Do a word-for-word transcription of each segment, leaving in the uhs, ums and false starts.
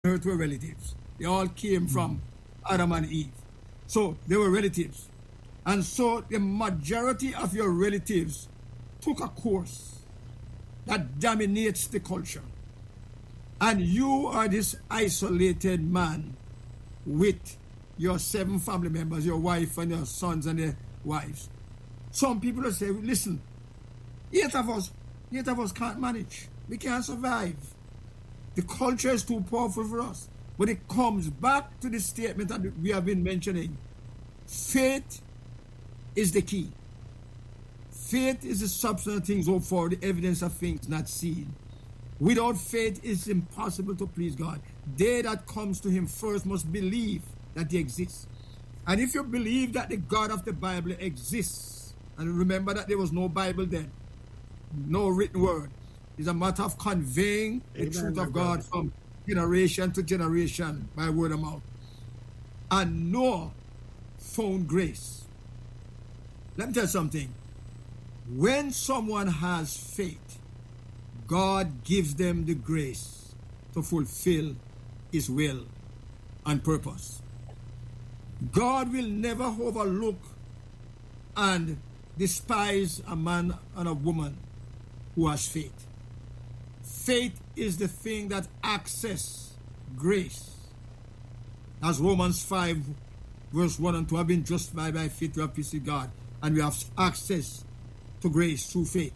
earth were relatives. They all came from Adam and Eve. So they were relatives. And so the majority of your relatives took a course that dominates the culture. And you are this isolated man with your seven family members, your wife and your sons and their wives. Some people will say, listen, eight of us, eight of us can't manage. We can't survive. The culture is too powerful for us. But it comes back to the statement that we have been mentioning. Faith is the key. Faith is the substance of things hoped for, the evidence of things not seen. Without faith, it's impossible to please God. They that comes to him first must believe that he exists. And if you believe that the God of the Bible exists, and remember that there was no Bible then, no written word, it's a matter of conveying the Amen, truth of God from generation to generation by word of mouth. And Noah found grace. Let me tell you something. When someone has faith, God gives them the grace to fulfill his will and purpose. God will never overlook and despise a man and a woman who has faith. Faith is the thing that access grace. As Romans five, verse one and two, have been justified by faith, we have peace with God, and we have access to grace through faith.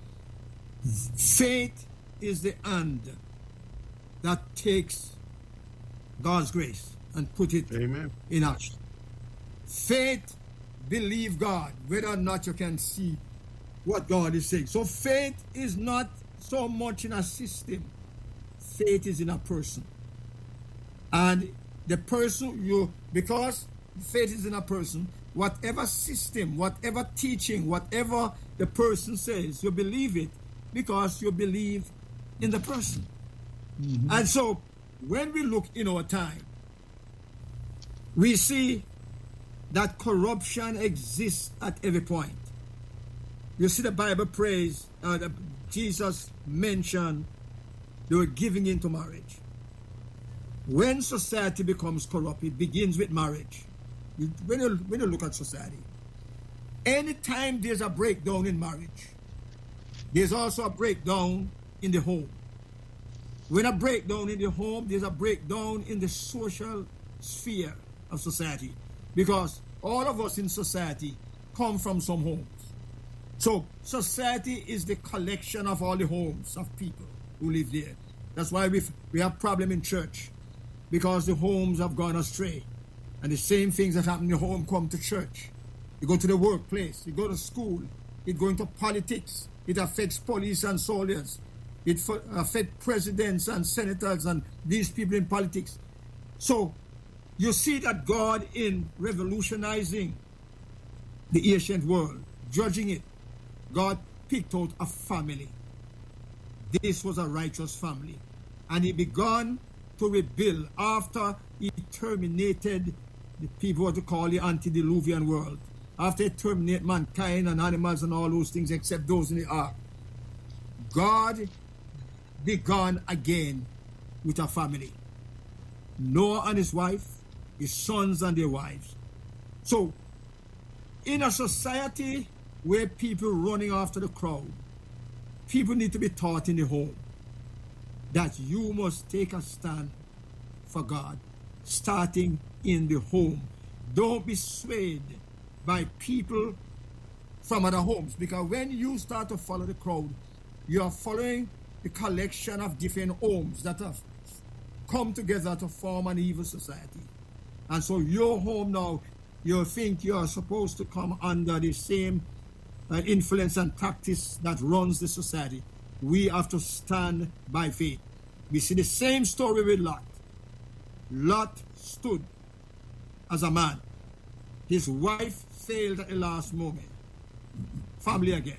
Faith is the hand that takes God's grace and put it Amen. In action. Faith, believe God, whether or not you can see what God is saying. So faith is not so much in a system. Faith is in a person. And the person you, because faith is in a person, whatever system, whatever teaching, whatever the person says, you believe it because you believe in the person. Mm-hmm. And so when we look in our time, we see that corruption exists at every point. You see the Bible prays, uh, the, Jesus mentioned they were giving into marriage. When society becomes corrupt, it begins with marriage. You, when, you, when you look at society, anytime there's a breakdown in marriage, there's also a breakdown in the home. When a breakdown in the home, there's a breakdown in the social sphere of society. Because all of us in society come from some homes. So society is the collection of all the homes of people who live there. That's why we we have problem in church, because the homes have gone astray. And the same things that happen in the home come to church. You go to the workplace, you go to school, it go into politics, it affects police and soldiers, it affects presidents and senators and these people in politics. So you see that God, in revolutionizing the ancient world, judging it, God picked out a family. This was a righteous family. And he began to rebuild after he terminated the people what to call the antediluvian world. After he terminated mankind and animals and all those things except those in the ark. God began again with a family. Noah and his wife, his sons and their wives. So, in a society where people running after the crowd, people need to be taught in the home that you must take a stand for God, starting in the home. Don't be swayed by people from other homes, because when you start to follow the crowd, you are following the collection of different homes that have come together to form an evil society. And so your home now, you think you are supposed to come under the same uh, influence and practice that runs the society. We have to stand by faith. We see the same story with Lot. Lot stood as a man. His wife failed at the last moment. Family again.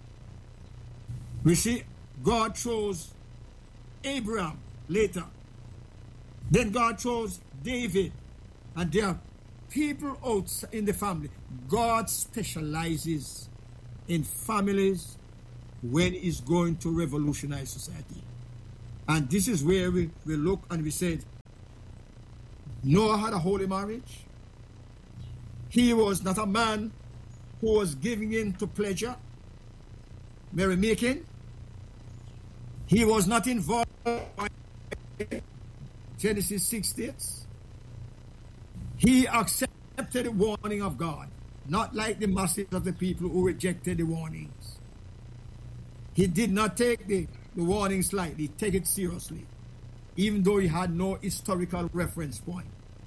We see God chose Abraham later. Then God chose David. And there are people out in the family. God specializes in families when he's going to revolutionize society. And this is where we, we look and we said, Noah had a holy marriage. He was not a man who was giving in to pleasure, merrymaking. He was not involved in Genesis six states. He accepted the warning of God, not like the masses of the people who rejected the warnings. He did not take the, the warnings lightly, take it seriously, even though he had no historical reference point.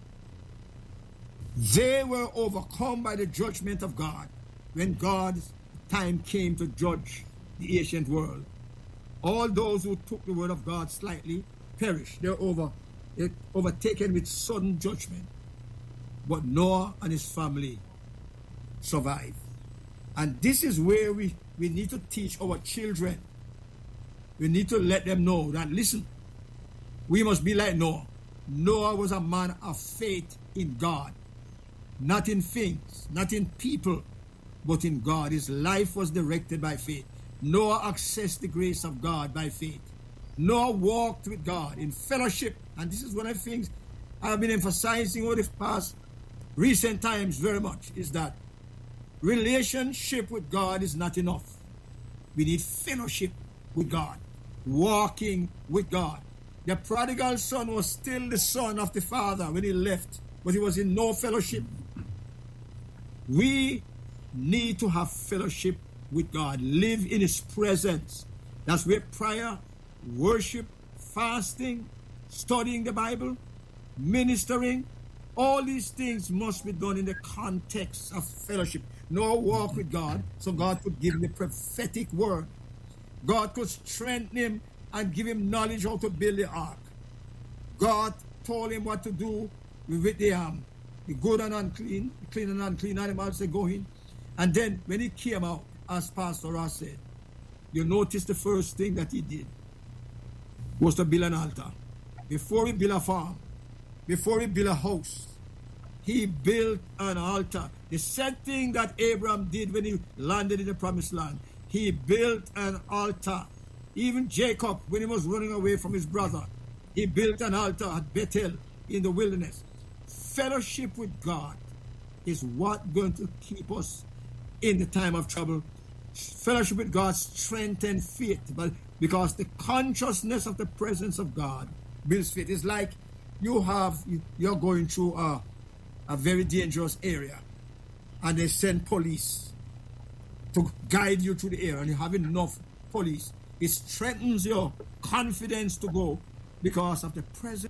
They were overcome by the judgment of God when God's time came to judge the ancient world. All those who took the word of God slightly perished. They're over, they're overtaken with sudden judgment. But Noah and his family survived. And this is where we, we need to teach our children. We need to let them know that, listen, we must be like Noah. Noah was a man of faith in God. Not in things, not in people, but in God. His life was directed by faith. Noah accessed the grace of God by faith. Noah walked with God in fellowship. And this is one of the things I've been emphasizing over the past recent times very much, is that relationship with God is not enough. We need fellowship with God, walking with God. The prodigal son was still the son of the father when he left, but he was in no fellowship. We need to have fellowship with God, live in his presence. That's where prayer, worship, fasting, studying the Bible, ministering, all these things must be done in the context of fellowship. No walk with God, so God could give him the prophetic word. God could strengthen him and give him knowledge how to build the ark. God told him what to do with the um, the good and unclean, the clean and unclean animals that go in. And then when he came out, as Pastor Ross said, you notice the first thing that he did was to build an altar. Before he built a farm, before he built a house, he built an altar. The same thing that Abraham did when he landed in the promised land. He built an altar. Even Jacob, when he was running away from his brother, he built an altar at Bethel in the wilderness. Fellowship with God is what going to keep us in the time of trouble. Fellowship with God strengthens faith, but because the consciousness of the presence of God builds faith. It's like you have, you're going through a, a very dangerous area, and they send police to guide you through the area, and you have enough police. It strengthens your confidence to go because of the presence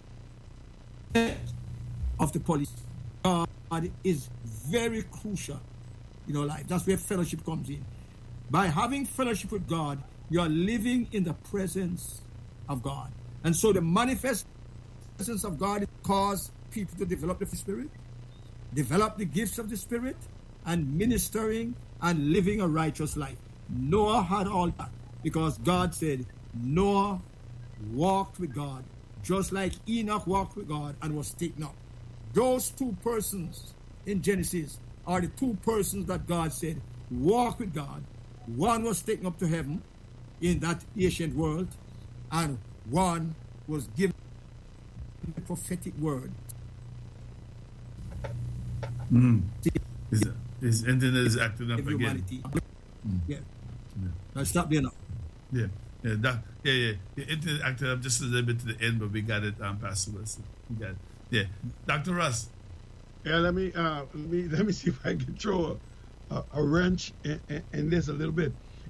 of the police. God is very crucial in our life. That's where fellowship comes in. By having fellowship with God, you are living in the presence of God. And so the manifest presence of God causes people to develop the Spirit, develop the gifts of the Spirit, and ministering and living a righteous life. Noah had all that because God said Noah walked with God just like Enoch walked with God and was taken up. Those two persons in Genesis are the two persons that God said walk with God. One was taken up to heaven in that ancient world, and one was given the prophetic word. Mm. Is, is internet is acting up again? Mm. Yeah. yeah. Now stop there now. Yeah. Yeah, that, yeah, yeah. The internet acted up just a little bit to the end, but we got it, um, Pastor Wilson. We got it. Yeah. Doctor Russ. Yeah, let me uh, let me let me see if I can throw a, a, a wrench in, in, in this a little bit.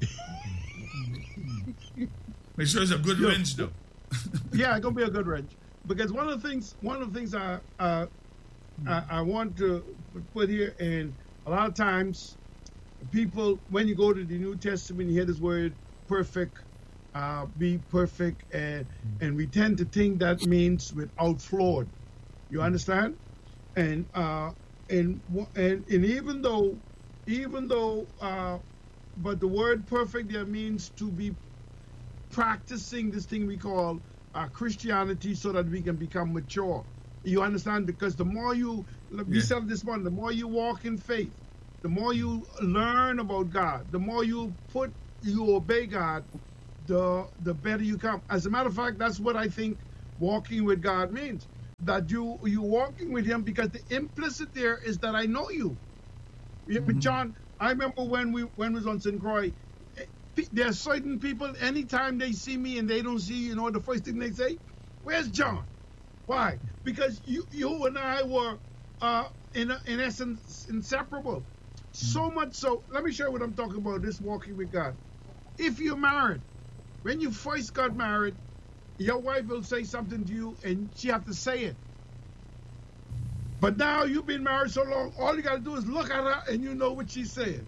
Make sure it's a good Yo, wrench, though. Yeah, it's gonna be a good wrench because one of the things one of the things I uh, I, I want to put here, and a lot of times people, when you go to the New Testament, you hear this word perfect, uh, be perfect, and and we tend to think that means without flawed. You understand? And uh, and and and even though, even though, uh, but the word perfect there means to be practicing this thing we call uh, Christianity, so that we can become mature. You understand? Because the more you, we said this morning, the more you walk in faith, the more you learn about God, the more you put, you obey God, the the better you come. As a matter of fact, that's what I think walking with God means. that you you walking with him, because the implicit there is that I know you. Mm-hmm. John, I remember when we when we was on Saint Croix, there are certain people, anytime they see me and they don't see, you know, the first thing they say, "Where's John?" Why? Because you you and I were, uh, in in essence, inseparable. Mm-hmm. So much so. Let me show you what I'm talking about. This walking with God. If you're married, when you first got married, your wife will say something to you, and she have to say it. But now you've been married so long, all you got to do is look at her, and you know what she's saying.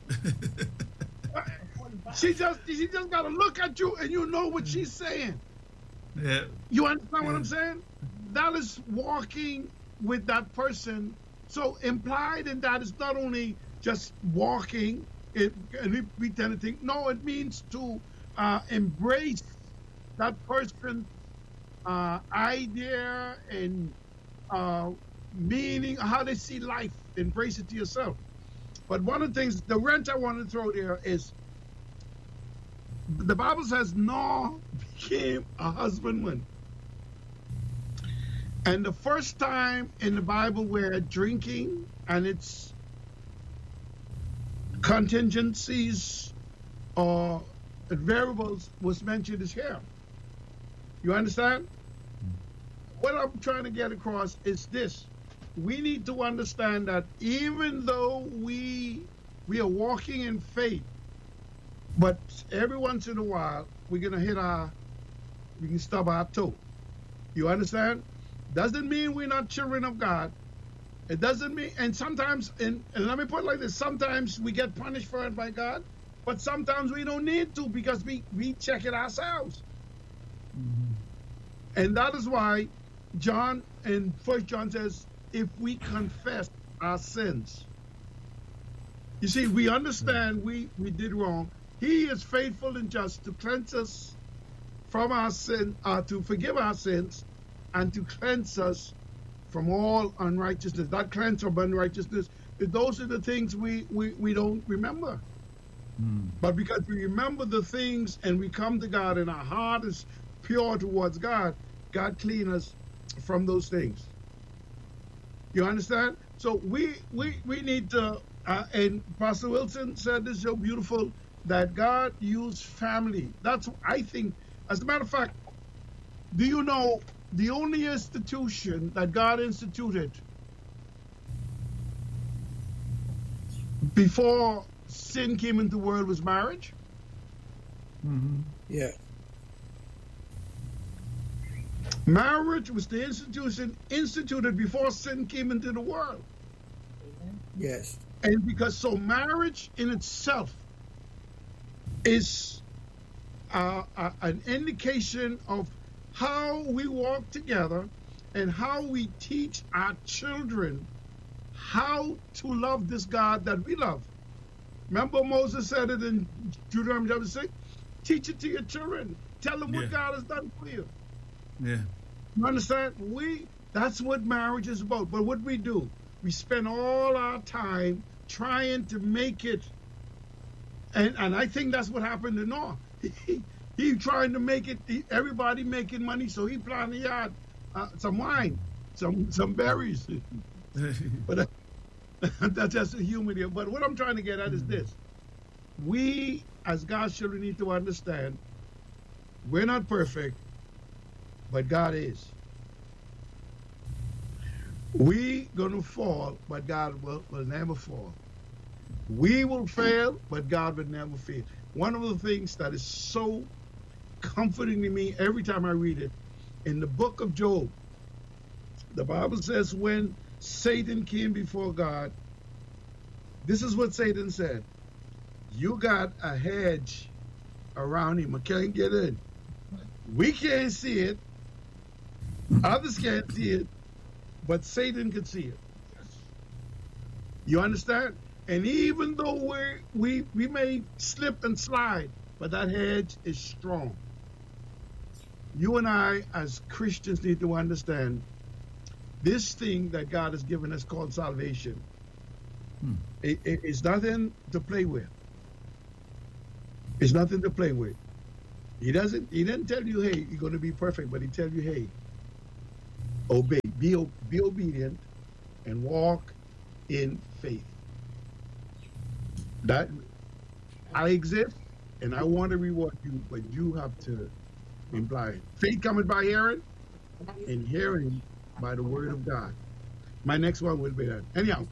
she just she just got to look at you, and you know what she's saying. Yeah. You understand yeah. what I'm saying? That is walking with that person. So implied in that is not only just walking, it, and we, we tend to think, no, it means to uh, embrace that person's uh, idea and uh, meaning, how they see life, embrace it to yourself. But one of the things, the wrench I want to throw there is, the Bible says Noah became a husbandman. And the first time in the Bible where drinking and its contingencies or variables was mentioned is here. You understand? What I'm trying to get across is this. We need to understand that even though we we are walking in faith, but every once in a while we're gonna hit our, we can stub our toe. You understand? Doesn't mean we're not children of God. It doesn't mean, and sometimes, and, and let me put it like this, sometimes we get punished for it by God, but sometimes we don't need to, because we, we check it ourselves. Mm-hmm. And that is why John in First John says, if we confess our sins. You see, we understand we, we did wrong. He is faithful and just to cleanse us from our sin, uh, to forgive our sins, and to cleanse us from all unrighteousness. That cleanse of unrighteousness, those are the things we, we, we don't remember. Mm. But because we remember the things and we come to God and our heart is pure towards God, God cleans us from those things. You understand? So we we, we need to, uh, and Pastor Wilson said this so beautiful, that God used family. That's, I think, as a matter of fact, do you know the only institution that God instituted before sin came into the world was marriage? Mm-hmm. Yeah. Marriage was the institution instituted before sin came into the world. Yes. And because so marriage in itself is uh, uh, an indication of how we walk together and how we teach our children how to love this God that we love. Remember Moses said it in Deuteronomy chapter six? Teach it to your children. Tell them what yeah. God has done for you. Yeah. You understand? We, that's what marriage is about. But what we do, we spend all our time trying to make it, and, and I think that's what happened to Noah. He, he trying to make it, he, everybody making money, so he planted yard, uh, some wine, some some berries. But uh, that's just a human here. But what I'm trying to get at is this. We, as God's children, need to understand we're not perfect, but God is. We gonna fall, but God will, will never fall. We will fail, but God will never fail. One of the things that is so comforting to me every time I read it, in the book of Job, the Bible says when Satan came before God, this is what Satan said. You got a hedge around him. I can't get in. We can't see it. Others can't see it. But Satan can see it. You understand? And even though we we we may slip and slide, but that hedge is strong. You and I, as Christians, need to understand this thing that God has given us called salvation. Hmm. It, it, it's nothing to play with. It's nothing to play with. He doesn't. He didn't tell you, "Hey, you're going to be perfect," but he tell you, "Hey, Obey. Be, be obedient and walk in faith. That I exist and I want to reward you, but you have to imply it. Faith cometh by hearing, and hearing by the word of God. My next one will be that. Anyhow,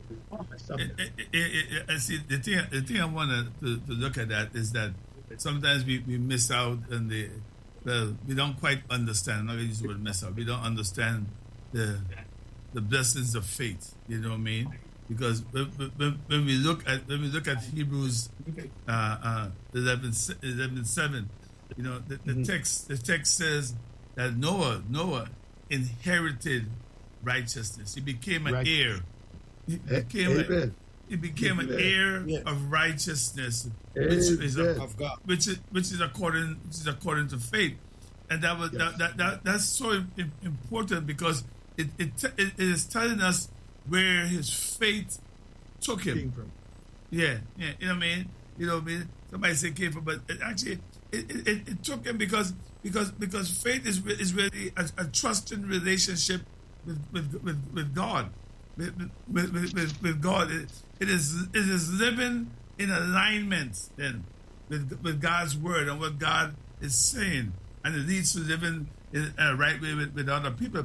it, it, it, it, it, see, the thing, the thing I want to, to look at that is that sometimes we, we miss out on the, well, we don't quite understand. I'm not going to use the word miss out. We don't understand the the blessings of faith. You know what I mean? Because when, when, when we look at when we look at Hebrews uh, uh, eleven, eleven seven, you know the, the mm-hmm. text the text says that Noah Noah inherited righteousness. He became an right. heir. He became a, he became an heir yeah. of righteousness, which is a, of God, which is which is according which is according to faith, and that was yes. that, that that that's so important because it it it is telling us where his faith took him. Came from. Yeah, yeah, you know what I mean. You know what I mean. Somebody say came from, but it actually it, it, it took him because because because faith is is really a, a trusting relationship with with with, with God. With, with, with, with God, it, it is it is living in alignment then with with God's word and what God is saying, and it leads to living in a right way with, with other people.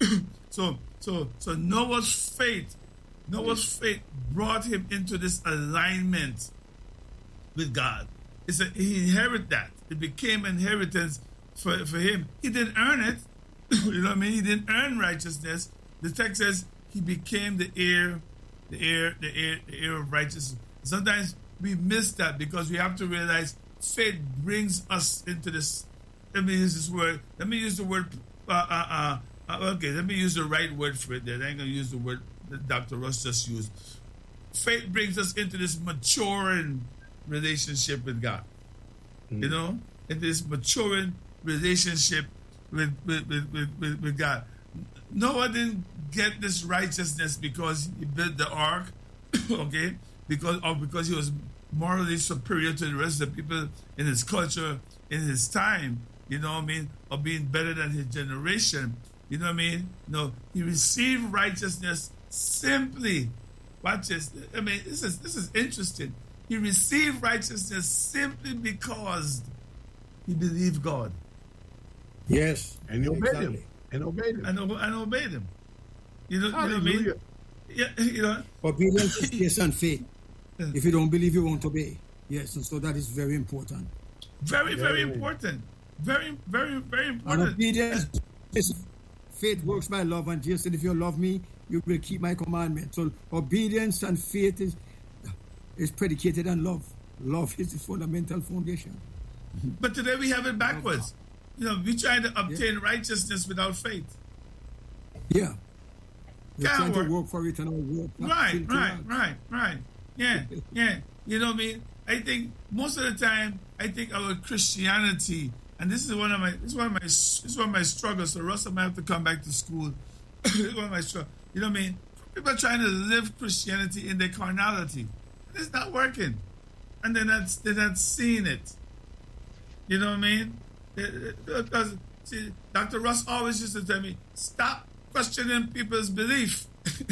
so so so Noah's faith, Noah's faith brought him into this alignment with God. It's a, he inherited that. It became inheritance for for him. He didn't earn it. You know what I mean? He didn't earn righteousness. The text says he became the heir, the heir, the heir, the heir of righteousness. Sometimes we miss that because we have to realize faith brings us into this. Let me use this word. Let me use the word. Uh, uh, uh, okay, let me use the right word for it. Then I ain't gonna use the word that Doctor Russ just used. Faith brings us into this maturing relationship with God. Mm. You know, into this maturing relationship with with, with, with, with with God. Noah didn't get this righteousness because he built the ark, okay? Because or because he was morally superior to the rest of the people in his culture, in his time, you know what I mean? Or being better than his generation, you know what I mean? No, he received righteousness simply. Watch this. I mean, this is this is interesting. He received righteousness simply because he believed God. Yes, and he obeyed exactly. him. And obeyed him. And, and obeyed him. You know, you know what I mean? Yeah, you know. Obedience is based on faith. If you don't believe, you won't obey. Yes, and so that is very important. Very, very yeah. important. Very, very, very important. And obedience is faith works by love, and Jesus said, if you love me, you will keep my commandments. So obedience and faith is is predicated on love. Love is the fundamental foundation. But today we have it backwards. You know, we try to obtain yeah. righteousness without faith. Yeah. We're Can't trying work. to work for it and all work. Right, right, right, right. Yeah, yeah. You know what I mean? I think most of the time, I think our Christianity, and this is one of my, this is one of my, this is one of my struggles. So Russell might have to come back to school. This is one of my struggles. You know what I mean? People are trying to live Christianity in their carnality. It's not working, and they're not, they're not seeing it. You know what I mean? Because see, Doctor Russ always used to tell me, stop questioning people's belief.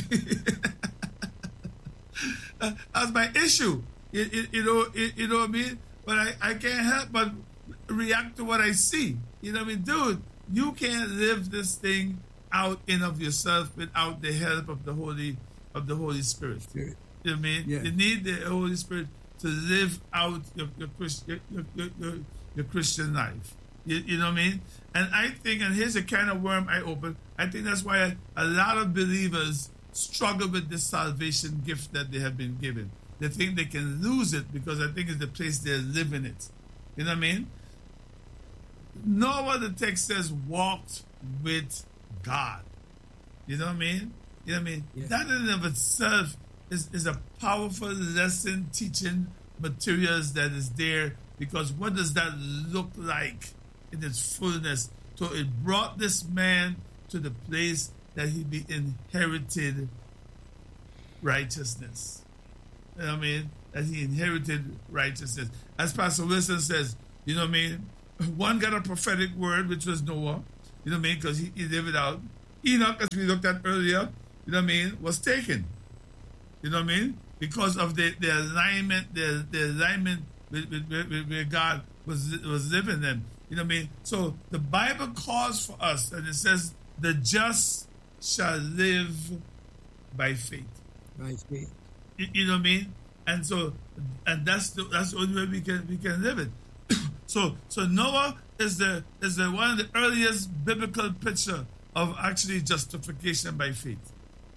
uh, that's my issue. You, you, you know, you, you know what I mean? But I, I can't help but react to what I see. You know what I mean? Dude, you can't live this thing out in of yourself without the help of the Holy of the Holy Spirit. Spirit. You know what I mean? Yeah. You need the Holy Spirit to live out your your, your, your, your, your Christian life. You, you know what I mean? And I think, and here's a kind of worm I open, I think that's why a, a lot of believers struggle with this salvation gift that they have been given. They think they can lose it because I think it's the place they're living it. You know what I mean? Noah, the text says, walked with God. You know what I mean? You know what I mean? Yeah. That in and of itself is, is a powerful lesson teaching materials that is there, because what does that look like in its fullness? So it brought this man to the place that he be inherited righteousness. You know what I mean? That he inherited righteousness. As Pastor Wilson says, you know what I mean? One got a prophetic word, which was Noah. You know what I mean? Because he, he lived it out. Enoch, as we looked at earlier, you know what I mean, was taken. You know what I mean? Because of the, the alignment, the, the alignment with, with, with, where God was was living in. You know what I mean? So the Bible calls for us, and it says, the just shall live by faith. By faith. You, you know what I mean? And so, and that's the that's the only way we can we can live it. so so Noah is the is the one of the earliest biblical picture of actually justification by faith.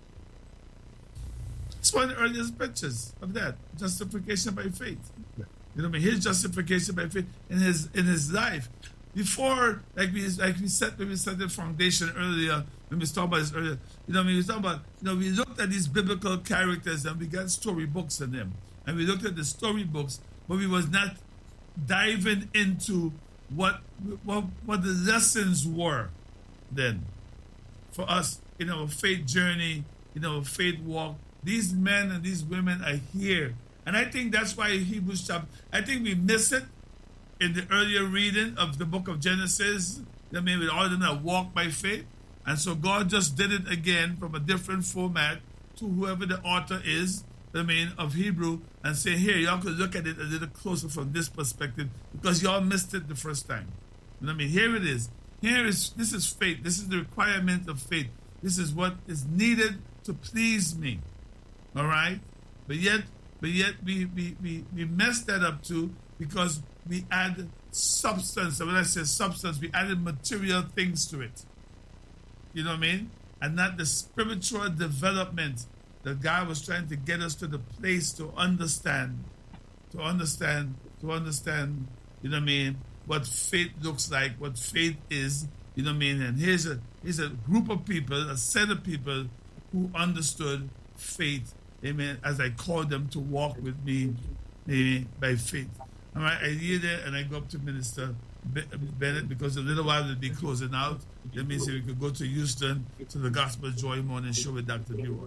It's one of the earliest pictures of that, justification by faith. You know what I mean? His justification by faith in his in his life. Before, like we like we said when we set the foundation earlier, when we talked about this earlier, you know what I mean? We talked about, you know, we looked at these biblical characters and we got storybooks in them. And we looked at the storybooks, but we was not diving into what what what the lessons were then for us in our faith journey, in our faith walk. These men and these women are here. And I think that's why Hebrews chapter, I think we miss it in the earlier reading of the book of Genesis. I mean, with all of them that walk by faith. And so God just did it again from a different format to whoever the author is, I mean, of Hebrew, and say, here, y'all could look at it a little closer from this perspective because y'all missed it the first time. You know what I mean? Here it is. Here is, this is faith. This is the requirement of faith. This is what is needed to please me. All right? But yet, but yet we, we, we, we messed that up too because we add substance. And when I say substance, we added material things to it. You know what I mean? And not the spiritual development that God was trying to get us to the place to understand, to understand, to understand, you know what I mean, what faith looks like, what faith is, you know what I mean? And here's a, here's a group of people, a set of people who understood faith, amen, as I called them to walk with me, amen, by faith. All right, I yield there and I go up to Minister Bennett because a little while we'll be closing out. That means we could go to Houston to the Gospel Joy Morning Show with Doctor Leroy.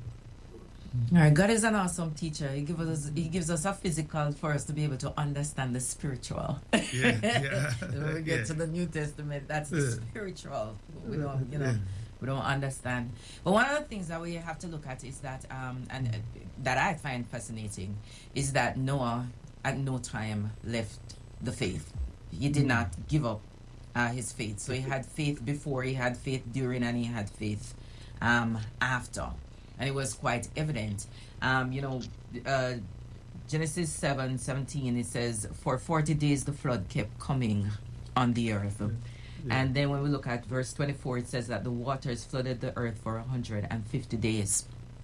All right, God is an awesome teacher. He gives us He gives us a physical for us to be able to understand the spiritual. Yeah, yeah. When we get yeah. to the New Testament, that's the yeah. spiritual. We don't, you know, yeah. we don't understand. But one of the things that we have to look at is that, um, and uh, that I find fascinating, is that Noah at no time left the faith. He did not give up uh, his faith. So he had faith before, he had faith during, and he had faith um, after. And it was quite evident. Um, you know, uh, Genesis seven seventeen, it says, for forty days the flood kept coming on the earth. Yeah. And then when we look at verse twenty-four, it says that the waters flooded the earth for one hundred fifty days.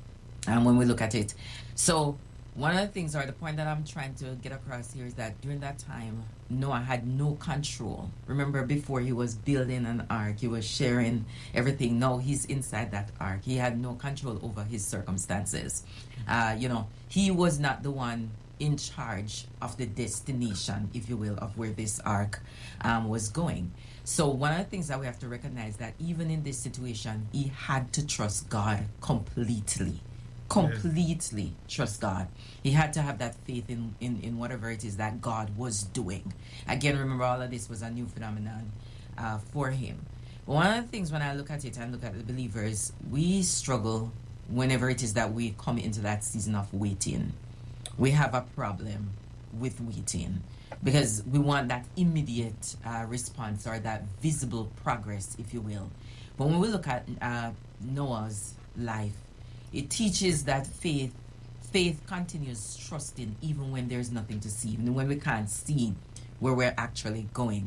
And when we look at it. So one of the things, or the point that I'm trying to get across here, is that during that time, Noah had no control. Remember, before he was building an ark, he was sharing everything. Now he's inside that ark. He had no control over his circumstances. Uh, you know, he was not the one in charge of the destination, if you will, of where this ark um, was going. So one of the things that we have to recognize that even in this situation, he had to trust God completely. Completely trust God. He had to have that faith in, in, in whatever it is that God was doing. Again, remember, all of this was a new phenomenon uh, for him. But one of the things when I look at it and look at the believers, we struggle whenever it is that we come into that season of waiting. We have a problem with waiting because we want that immediate uh, response or that visible progress, if you will. But when we look at uh, Noah's life, it teaches that faith faith continues trusting even when there's nothing to see, even when we can't see where we're actually going.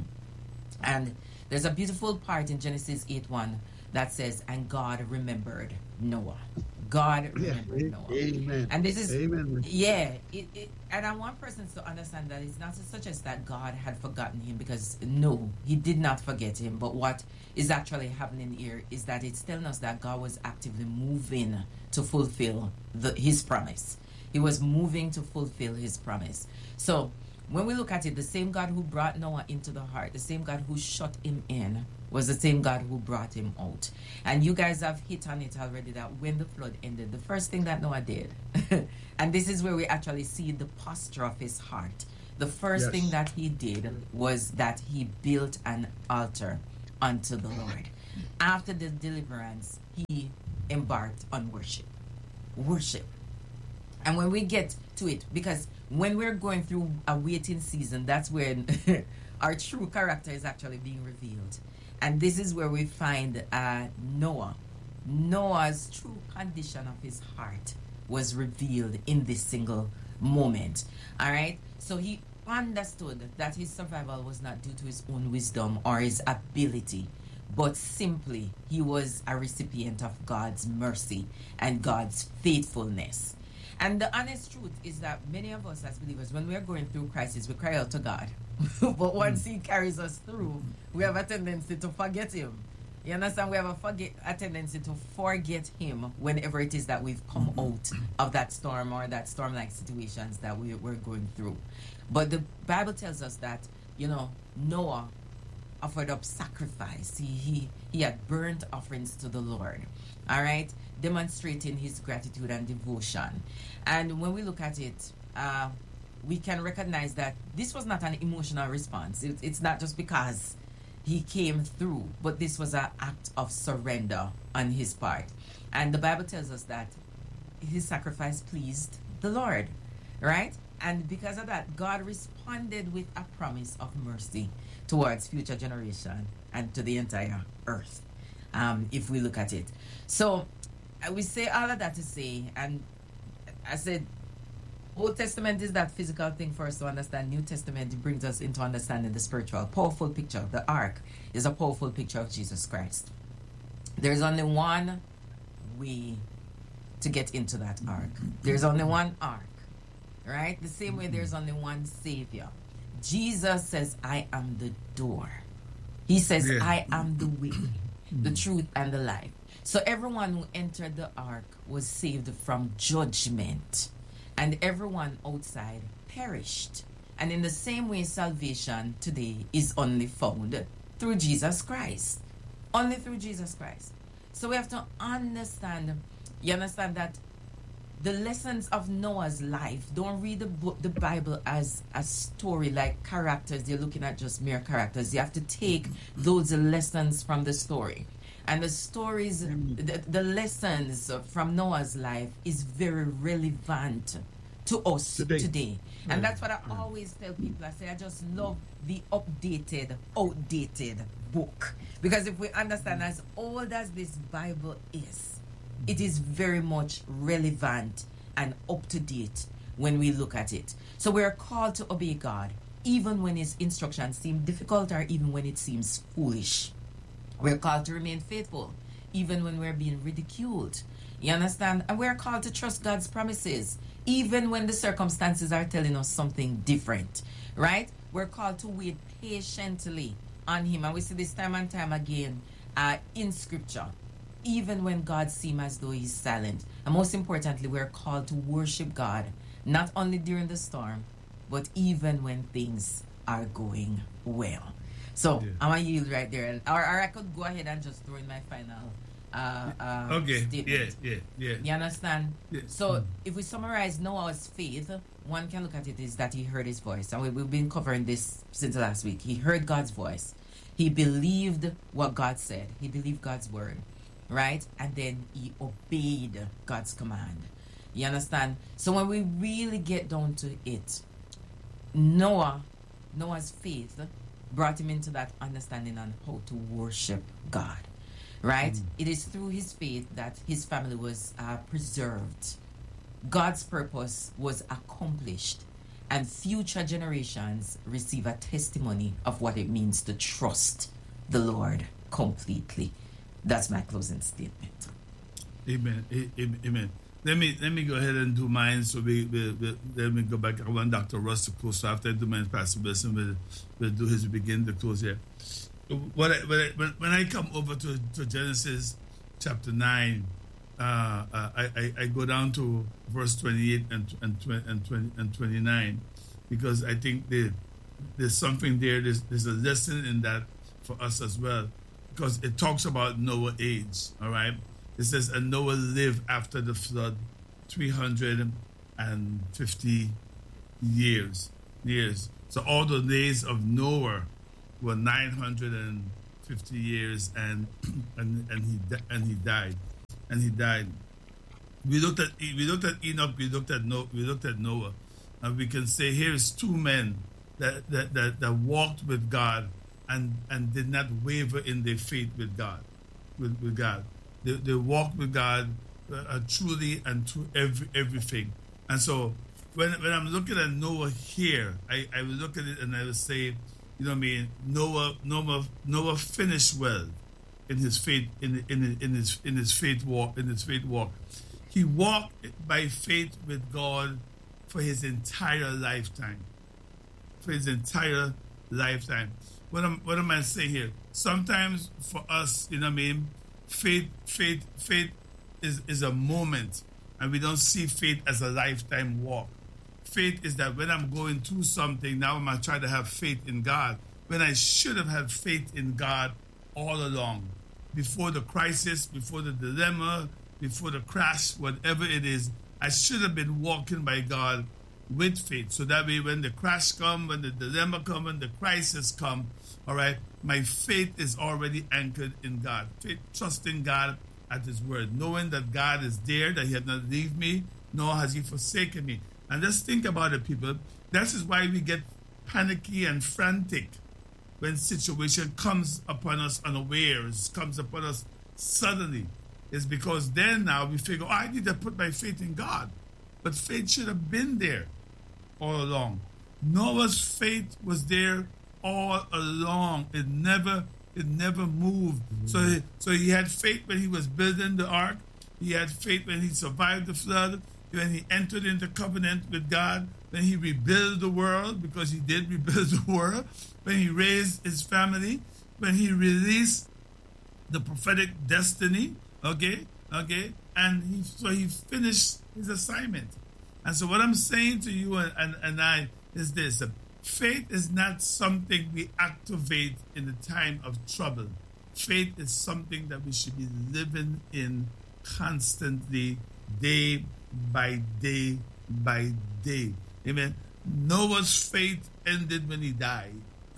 And there's a beautiful part in Genesis eight one that says, and God remembered Noah. God remembered yeah, Noah. Amen. And this is, amen. yeah, it, it, and I want persons to understand that it's not such as that God had forgotten him, because no, he did not forget him. But what is actually happening here is that it's telling us that God was actively moving to fulfill the, his promise. He was moving to fulfill his promise. So when we look at it, the same God who brought Noah into the ark, the same God who shut him in, was the same God who brought him out. And you guys have hit on it already, that when the flood ended, the first thing that Noah did, and this is where we actually see the posture of his heart. The first yes. thing that he did was that he built an altar unto the Lord. After the deliverance, he embarked on worship. Worship. And when we get to it, because when we're going through a waiting season, that's when our true character is actually being revealed. And this is where we find uh, Noah. Noah's true condition of his heart was revealed in this single moment. All right? So he understood that his survival was not due to his own wisdom or his ability, but simply he was a recipient of God's mercy and God's faithfulness. And the honest truth is that many of us as believers, when we are going through crisis, we cry out to God. But once he carries us through, we have a tendency to forget him. You understand? We have a, forget, a tendency to forget him whenever it is that we've come out of that storm or that storm-like situations that we, we're going through. But the Bible tells us that, you know, Noah offered up sacrifice. He, he, he had burnt offerings to the Lord. All right? Demonstrating his gratitude and devotion. And when we look at it, uh, we can recognize that this was not an emotional response. It, it's not just because he came through, but this was an act of surrender on his part. And the Bible tells us that his sacrifice pleased the Lord, right? And because of that, God responded with a promise of mercy towards future generation and to the entire earth, um, if we look at it. So we say all of that to say, and I said, Old Testament is that physical thing for us to understand. New Testament brings us into understanding the spiritual. Powerful picture. The ark is a powerful picture of Jesus Christ. There's only one way to get into that ark. There's only one ark, right? The same way there's only one Savior. Jesus says, I am the door. He says, yeah. I am the way, the truth, and the life. So everyone who entered the ark was saved from judgment, and everyone outside perished. And in the same way, salvation today is only found through Jesus Christ. Only through Jesus Christ. So we have to understand, you understand that the lessons of Noah's life, don't read the book, the Bible as a story like characters. You're looking at just mere characters. You have to take those lessons from the story. And the stories, the, the lessons from Noah's life is very relevant to us today. today. And that's what I always tell people. I say, I just love the updated, outdated book. Because if we understand as old as this Bible is, it is very much relevant and up to date when we look at it. So we're called to obey God, even when his instructions seem difficult or even when it seems foolish. We're called to remain faithful, even when we're being ridiculed. You understand? And we're called to trust God's promises, even when the circumstances are telling us something different. Right? We're called to wait patiently on him. And we see this time and time again uh, in Scripture, even when God seems as though he's silent. And most importantly, we're called to worship God, not only during the storm, but even when things are going well. So yeah. I'm going to yield right there. Or, or I could go ahead and just throw in my final uh, uh, okay. statement. Yeah, yeah, yeah. You understand? Yeah. So mm. if we summarize Noah's faith, one can look at it is that he heard his voice. And we, we've been covering this since last week. He heard God's voice. He believed what God said. He believed God's word. Right? And then he obeyed God's command. You understand? So when we really get down to it, Noah, Noah's faith brought him into that understanding on how to worship God. Right? Mm. It is through his faith that his family was uh, preserved. God's purpose was accomplished. And future generations receive a testimony of what it means to trust the Lord completely. That's my closing statement. Amen. Amen. Let me let me go ahead and do mine. So we, we, we let me go back. I want Doctor Russ to close. So after I do mine, Pastor Wilson will, will do his begin to close here. What I, when, I, when I come over to, to Genesis chapter nine, uh, I, I, I go down to verse twenty-eight and and and, twenty, and twenty-nine, because I think there, there's something there. There's, there's a lesson in that for us as well. Because it talks about Noah's age, all right? It says, and Noah lived after the flood three hundred fifty years. years. So all the days of Noah were nine hundred fifty years, and and and he and he died, and he died. We looked at we looked at Enoch. We looked at Noah. We looked at Noah, and we can say here's two men that that that, that walked with God and and did not waver in their faith with God, with, with God. They, they walked with God uh, truly and through every everything. And so when when I'm looking at Noah here, I, I will look at it and I will say, you know what I mean, Noah Noah Noah finished well in his faith in in in his in his faith walk in his faith walk. He walked by faith with God for his entire lifetime. For his entire lifetime. What am what am I saying here? Sometimes for us, you know what I mean, faith faith faith is, is a moment, and we don't see faith as a lifetime walk. Faith is that when I'm going through something, now I'm going to try to have faith in God, when I should have had faith in God all along. Before the crisis, before the dilemma, before the crash, whatever it is, I should have been walking by God with faith. So that way when the crash come, when the dilemma come, when the crisis come, all right, my faith is already anchored in God. Faith, trusting God at his word, knowing that God is there, that he has not leave me, nor has he forsaken me. And just think about it, people. This is why we get panicky and frantic when situation comes upon us unawares, comes upon us suddenly. It's because then now we figure, oh, I need to put my faith in God. But faith should have been there all along. Noah's faith was there all along. It never it never moved. Mm-hmm. So, he, so he had faith when he was building the ark. He had faith when he survived the flood, when he entered into covenant with God, when he rebuilt the world, because he did rebuild the world, when he raised his family, when he released the prophetic destiny, okay, okay, and he, so he finished his assignment. And so what I'm saying to you and, and, and I is this: faith is not something we activate in the time of trouble. Faith is something that we should be living in constantly, day by day by day. Amen. Noah's faith ended when he died.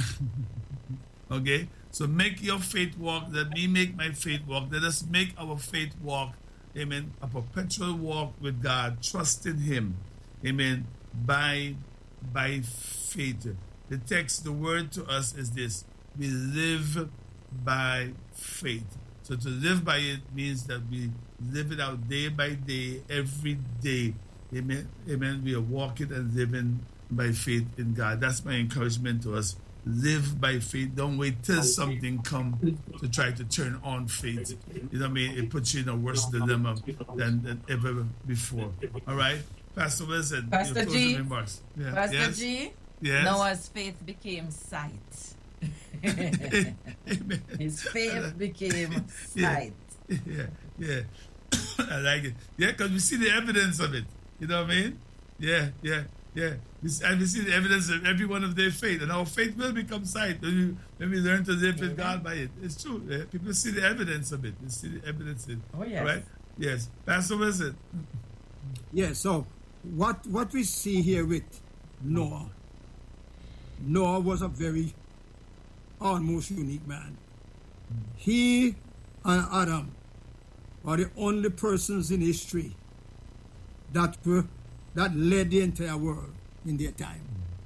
Okay? So make your faith walk. Let me make my faith walk. Let us make our faith walk. Amen. A perpetual walk with God, trusting him. Amen. By, by faith. The text, the word to us is this: we live by faith. So to live by it means that we live it out day by day, every day. Amen. Amen. We are walking and living by faith in God. That's my encouragement to us. Live by faith. Don't wait till something come to try to turn on faith. You know what I mean? It puts you in a worse dilemma than, than ever before. All right? Pastor Wilson, Pastor your G, remarks. Yeah. Pastor yes? G, yes? Noah's faith became sight. His faith became sight. Yeah, yeah. I like it. Yeah, because we see the evidence of it. You know what I mean? Yeah, yeah, yeah. And we see the evidence of every one of their faith. And our faith will become sight when we, when we learn to live with God by it. It's true. Yeah? People see the evidence of it. They see the evidence of it. Oh, yes. Right? Yes. Pastor Wilson. Yeah, so what, what we see here with Noah, Noah was a very almost unique man. He and Adam are the only persons in history that were, that led the entire world in their time.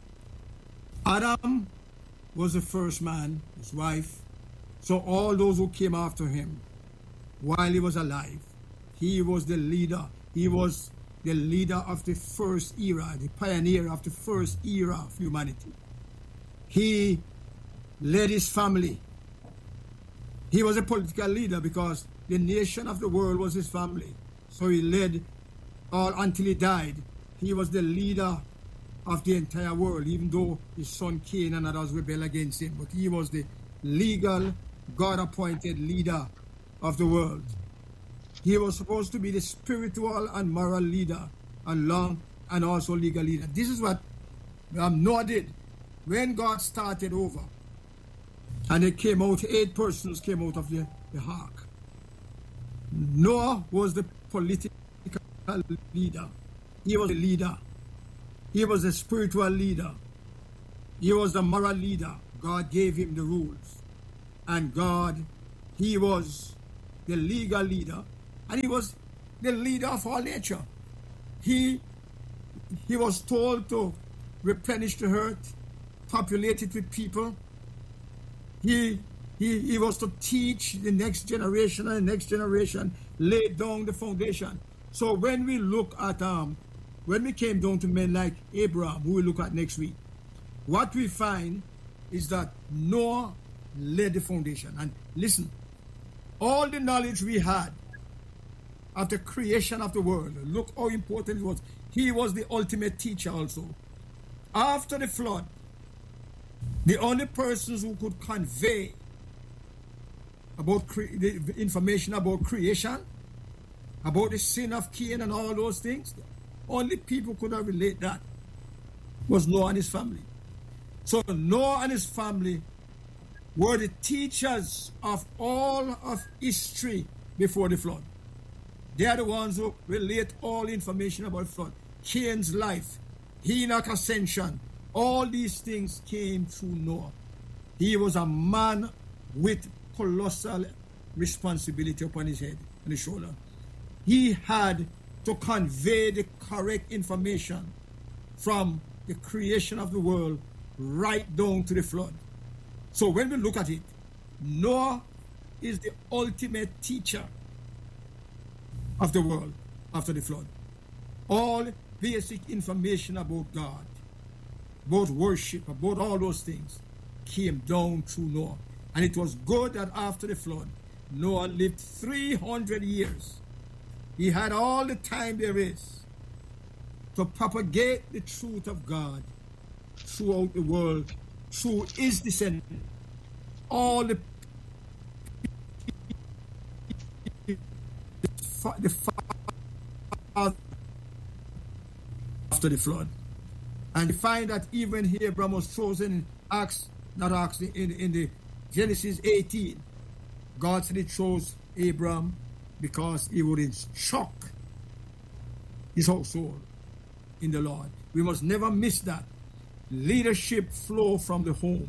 Adam was the first man, his wife. So all those who came after him while he was alive, he was the leader. He was the leader of the first era, the pioneer of the first era of humanity. He led his family. He was a political leader because the nation of the world was his family. So he led all until he died. He was the leader of the entire world, even though his son Cain and others rebelled against him. But he was the legal, God-appointed leader of the world. He was supposed to be the spiritual and moral leader, and long and also legal leader. This is what um, Noah did. When God started over, and it came out, eight persons came out of the, the ark. Noah was the political leader. He was the leader. He was the spiritual leader. He was the moral leader. God gave him the rules. And God, he was the legal leader, and he was the leader of all nature. He, he was told to replenish the earth, populate it with people. He, he, he was to teach the next generation, and the next generation laid down the foundation. So when we look at, um, when we came down to men like Abraham, who we'll look at next week, what we find is that Noah laid the foundation. And listen, all the knowledge we had of the creation of the world, look how important it was. He was the ultimate teacher also. After the flood, the only persons who could convey about cre- the information about creation, about the sin of Cain and all those things, only people could have relate that was Noah and his family. So Noah and his family were the teachers of all of history before the flood. They are the ones who relate all information about the flood. Cain's life, Enoch's ascension, all these things came through Noah. He was a man with colossal responsibility upon his head and his shoulder. He had to convey the correct information from the creation of the world right down to the flood. So when we look at it, Noah is the ultimate teacher of the world after the flood. All basic information about God, about worship, about all those things came down through Noah. And it was good that after the flood, Noah lived three hundred years. He had all the time there is to propagate the truth of God throughout the world through his descendants. All the the after the flood. And you find that even here Abraham was chosen in Acts, not Acts, in, in the Genesis eighteen. God said he chose Abraham because he would instruct his household in the Lord. We must never miss that. Leadership flow from the home.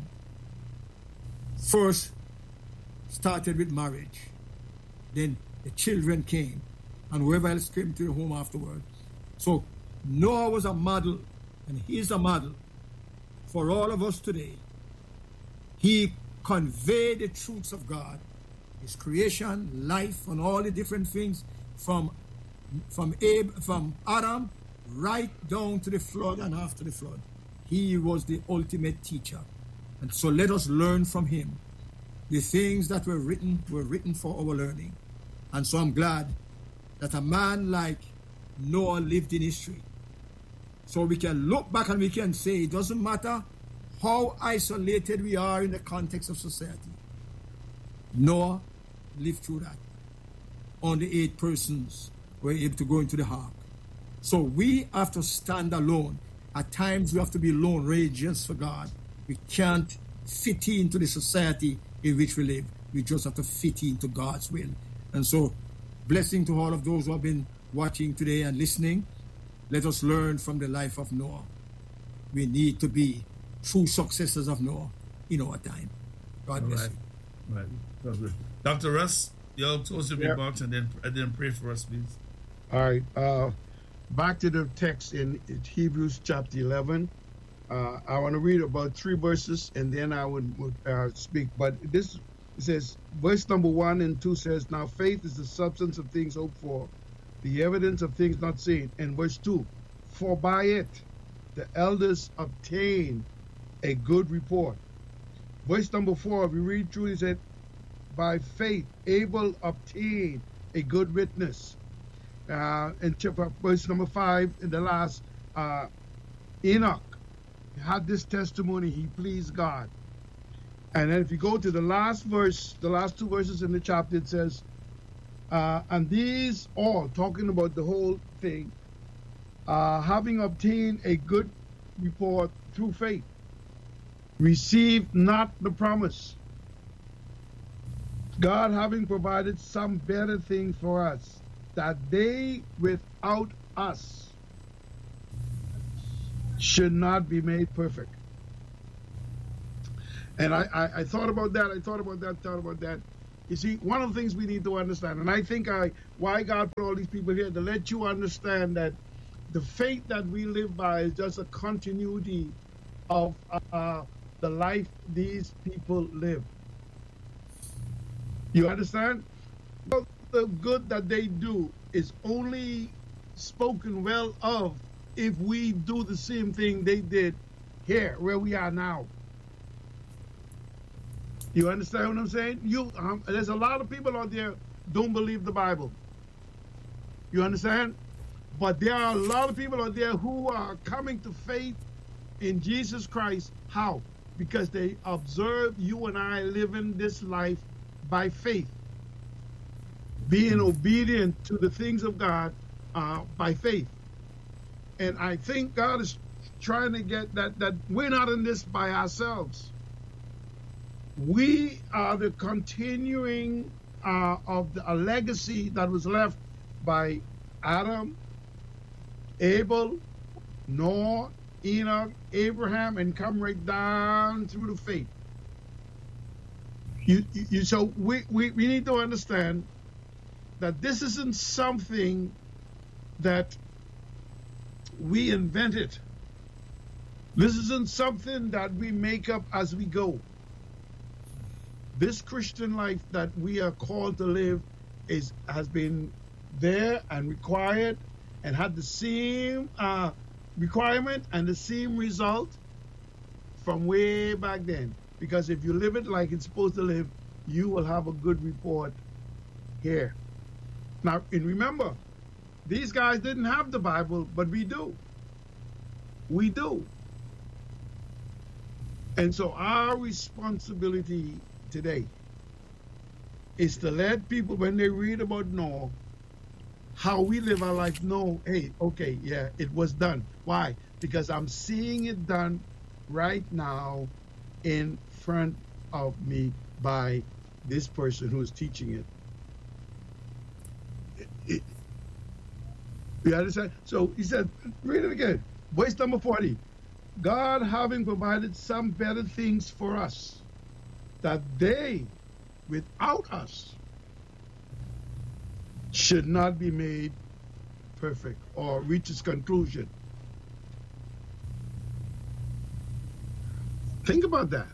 First started with marriage. Then the children came, and whoever else came to the home afterward. So Noah was a model, and he's a model for all of us today. He conveyed the truths of God, his creation, life, and all the different things from from Abe, from Adam right down to the flood and after the flood. He was the ultimate teacher. And so let us learn from him. The things that were written were written for our learning. And so I'm glad that a man like Noah lived in history. So we can look back and we can say it doesn't matter how isolated we are in the context of society. Noah lived through that. Only eight persons were able to go into the ark. So we have to stand alone. At times we have to be lone rangers for God. We can't fit into the society in which we live. We just have to fit into God's will. And so, blessing to all of those who have been watching today and listening. Let us learn from the life of Noah. We need to be true successors of Noah in our time. God all bless right. you. Right. God bless. Doctor Russ, your closing yep. remarks, and then and then pray for us, please. All right. Uh, back to the text in Hebrews chapter eleven. Uh, I want to read about three verses, and then I would, would uh, speak. But this it says, verse number one and two says, "Now faith is the substance of things hoped for, the evidence of things not seen." And verse two, "For by it the elders obtained a good report." Verse number four, we read through, he said, "By faith Abel obtained a good witness." Uh, and verse number five, in the last, uh, Enoch had this testimony, he pleased God. And then if you go to the last verse, the last two verses in the chapter, it says, uh, and these all, talking about the whole thing, uh, having obtained a good report through faith, received not the promise, God having provided some better thing for us, that they without us should not be made perfect. And I, I, I thought about that. I thought about that. Thought about that. You see, one of the things we need to understand, and I think I why God put all these people here to let you understand that the faith that we live by is just a continuity of uh, the life these people live. You understand? Well, the good that they do is only spoken well of if we do the same thing they did here, where we are now. You understand what I'm saying? You, um, there's a lot of people out there don't believe the Bible. You understand? But there are a lot of people out there who are coming to faith in Jesus Christ. How? Because they observe you and I living this life by faith, being obedient to the things of God uh, by faith. And I think God is trying to get that, that we're not in this by ourselves. We are the continuing uh, of the, a legacy that was left by Adam, Abel, Noah, Enoch, Abraham, and come right down through the faith. You, you, you, so we, we, we need to understand that this isn't something that we invented. This isn't something that we make up as we go. This Christian life that we are called to live is has been there and required and had the same uh, requirement and the same result from way back then. Because if you live it like it's supposed to live, you will have a good report here. Now, and remember, these guys didn't have the Bible, but we do. We do. And so our responsibility today is to let people, when they read about Noah, how we live our life, know, hey, okay, yeah, it was done. Why? Because I'm seeing it done right now in front of me by this person who is teaching it. It, it. You understand? So he said, read it again. Verse number forty. God having provided some better things for us, that they, without us, should not be made perfect or reach its conclusion. Think about that.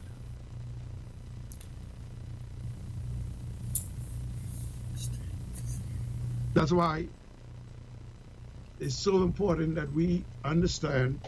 That's why it's so important that we understand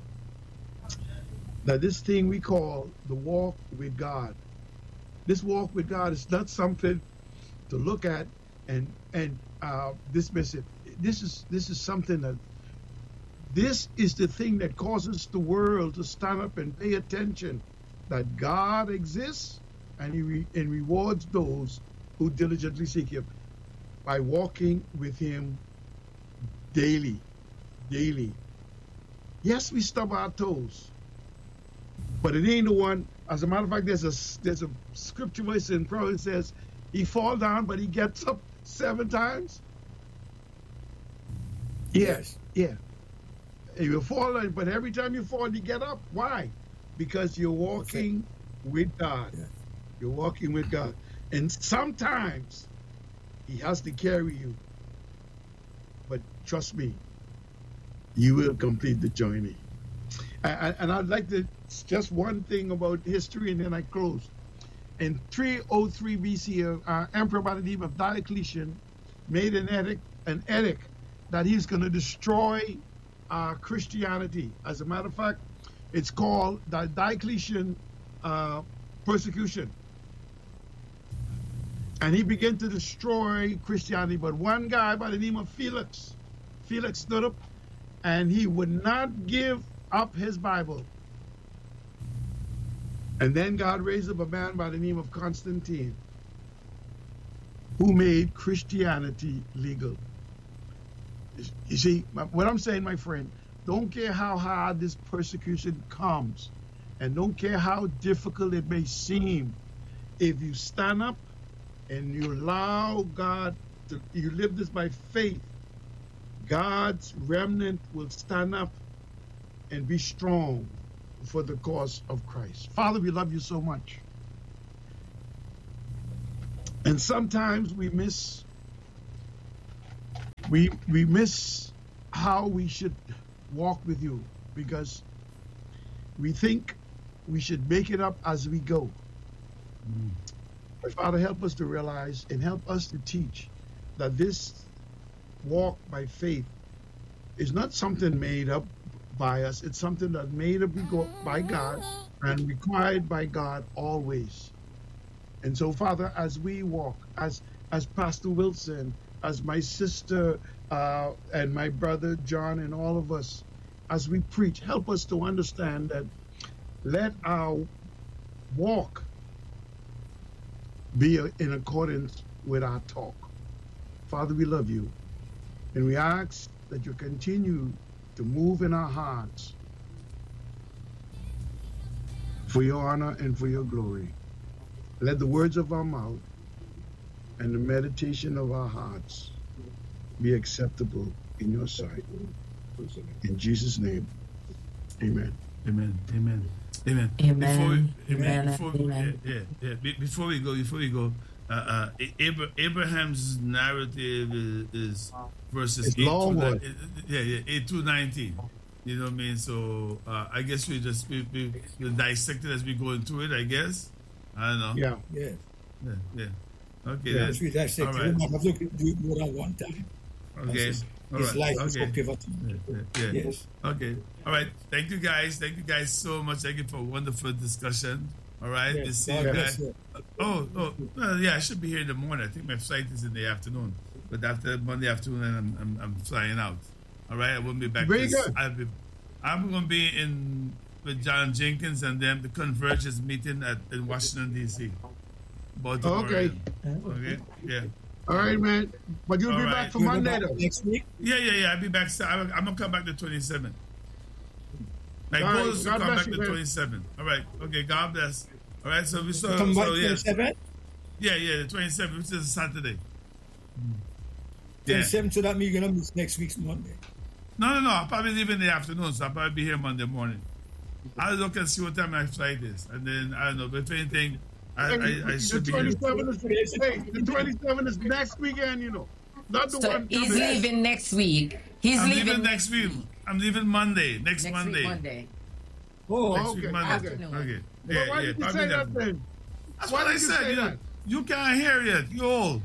that this thing we call the walk with God, this walk with God is not something to look at and and uh, dismiss it. This is this is something that this is the thing that causes the world to stand up and pay attention that God exists and He re and rewards those who diligently seek Him by walking with Him daily, daily. Yes, we stub our toes, but it ain't the one. As a matter of fact, there's a there's a scripture verse in Proverbs that says he fall down, but he gets up seven times. Yes, yeah. You fall down, but every time you fall, you get up. Why? Because you're walking with God. Yeah. You're walking with God, and sometimes He has to carry you. But trust me, you will complete the journey. And, and I'd like to just one thing about history, and then I close. In three oh three B C, uh, Emperor by the name of Diocletian made an edict, an edict that he's going to destroy uh, Christianity. As a matter of fact, it's called the Diocletian uh, persecution. And he began to destroy Christianity. But one guy by the name of Felix, Felix stood up, and he would not give up his Bible. And then God raised up a man by the name of Constantine, who made Christianity legal. You see, what I'm saying, my friend, don't care how hard this persecution comes, and don't care how difficult it may seem, if you stand up and you allow God to, you live this by faith, God's remnant will stand up and be strong for the cause of Christ. Father, we love you so much. And sometimes we miss we we miss how we should walk with you, because we think we should make it up as we go. Mm. But Father, help us to realize and help us to teach that this walk by faith is not something made up by us. It's something that made up by God and required by God always. And so, Father, as we walk, as as Pastor Wilson, as my sister uh, and my brother John and all of us, as we preach, help us to understand that let our walk be in accordance with our talk. Father, we love you, and we ask that you continue to move in our hearts for your honor and for your glory. Let the words of our mouth and the meditation of our hearts be acceptable in your sight. In Jesus' name, amen. Amen. Amen. Amen. Amen. Before we, amen. Before, amen. Yeah, yeah, yeah. Before we go, before we go, uh, uh, Abraham's narrative is, is verses it's eight long to one. yeah, yeah, eight to nineteen. You know what I mean? So uh, I guess we just we, we, we dissect it as we go into it. I guess. I don't know. Yeah. Yeah. Yeah. Yeah. Okay. Yeah, then. we dissect All it. right. We have to do it more than one time. Okay. It's, All it's right. life Okay. is so pivotal. Yeah, yeah, yeah. Yes. Okay. All right. Thank you guys. Thank you guys so much. Thank you for a wonderful discussion. All right. Yes. To see Oh, you yes, guys. sir. Oh, oh, well, yeah. I should be here in the morning. I think my flight is in the afternoon. But after Monday afternoon, I'm I'm, I'm flying out. All right. I won't be back. Very this, good. I'll be, I'm going to be in with John Jenkins and then the Convergence meeting at in Washington D C. Baltimore. Okay. Okay. Yeah. All right, man. But you'll All be right. back for You'll be Monday, back though. next week. Yeah, yeah, yeah. I'll be back. I'm, I'm gonna come back the twenty-seventh. My All goal right. is to God come bless back you, the man. twenty-seventh. All right. Okay. God bless. All right. So we saw. Come back So yeah, twenty-seven. yeah, yeah. The twenty-seventh, which is a Saturday. Yeah. twenty-seven, so that means you're going to miss next week's Monday. No, no, no. I'll probably leave in the afternoon, so I'll probably be here Monday morning. I'll look and see what time my flight is, and then I don't know. But if anything, I, I, I should the be here. twenty-seventh is, hey, the twenty-seventh is next weekend, you know. Not the So one he's coming. leaving next week. He's I'm leaving, leaving next week. I'm leaving Monday. Next, next Monday. week, Monday. Oh, Next okay. week Monday. Afternoon. Okay. Well, Yeah, why yeah. did you probably say that- that then? That's Why what I did you said. say You, that? you can't hear it. You old.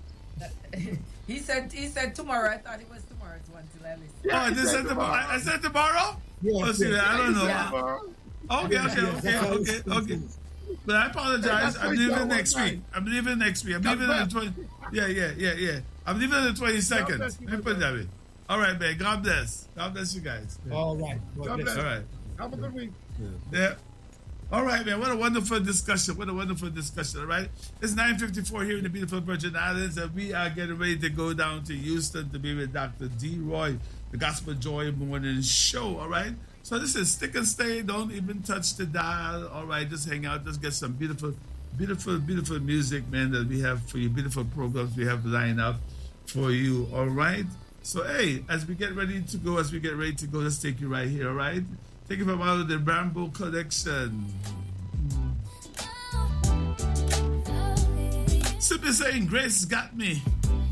He said he said tomorrow. I thought it was tomorrow. It's one till I listen. Yeah, oh, he this said said tomorrow. tomorrow. I said tomorrow? Yes, oh, see, yes. I don't know. Yeah. Okay, Yes, okay, yes, okay, that's how okay, it's okay. But I apologize. That's I'm what leaving y'all next want, week. I'm leaving next week. I'm God leaving on the bless. twenty. Yeah, yeah, yeah, yeah. I'm leaving on the twenty-second. God bless you, Let me put it that way. All right, man. God bless. God bless you guys. All right. God God bless bless. you. All right. Have a good week. Yeah. All right, man. What a wonderful discussion. What a wonderful discussion. All right. It's nine fifty-four here in the beautiful Virgin Islands, and we are getting ready to go down to Houston to be with Doctor D. Roy, the Gospel Joy Morning Show. All right. So this is stick and stay. Don't even touch the dial. All right. Just hang out. Just get some beautiful, beautiful, beautiful music, man, that we have for you. Beautiful programs we have lined up for you. All right. So, hey, as we get ready to go, as we get ready to go, let's take you right here. All right. Take it from out of the Rambo collection. Simply saying, Grace got me.